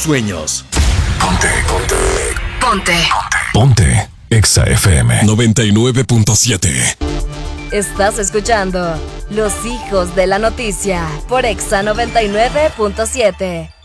sueños. Ponte Exa FM 99.7. Estás escuchando Los Hijos de la Noticia por Exa 99.7.